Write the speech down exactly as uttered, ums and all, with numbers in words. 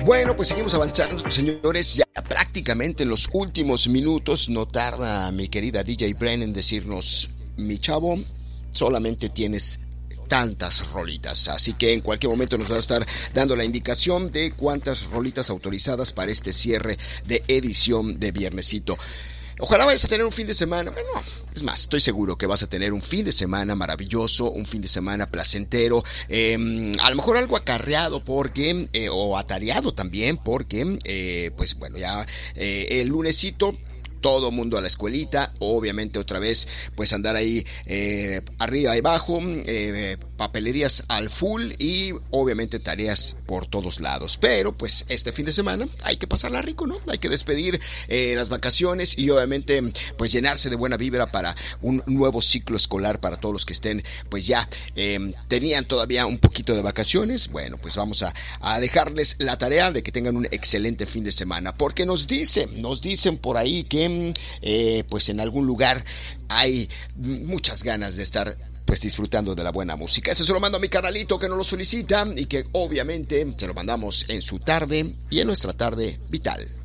Bueno, pues seguimos avanzando, señores, ya prácticamente en los últimos minutos. No tarda mi querida D J Bren en decirnos: mi chavo, solamente tienes tantas rolitas, así que en cualquier momento nos va a estar dando la indicación de cuántas rolitas autorizadas para este cierre de edición de Viernesito. Ojalá vayas a tener un fin de semana, bueno, es más, estoy seguro que vas a tener un fin de semana maravilloso, un fin de semana placentero, eh, a lo mejor algo acarreado porque, eh, o atareado también porque, eh, pues bueno, ya eh, el lunesito, todo mundo a la escuelita, obviamente otra vez pues andar ahí eh, arriba y abajo, eh, papelerías al full y obviamente tareas por todos lados, pero pues este fin de semana hay que pasarla rico, ¿no? Hay que despedir eh, las vacaciones y obviamente pues llenarse de buena vibra para un nuevo ciclo escolar para todos los que estén pues ya eh, tenían todavía un poquito de vacaciones. Bueno, pues vamos a, a dejarles la tarea de que tengan un excelente fin de semana, porque nos dicen, nos dicen por ahí que Eh, pues en algún lugar hay muchas ganas de estar pues disfrutando de la buena música. Eso se lo mando a mi canalito que nos lo solicita y que obviamente se lo mandamos en su tarde y en nuestra tarde vital.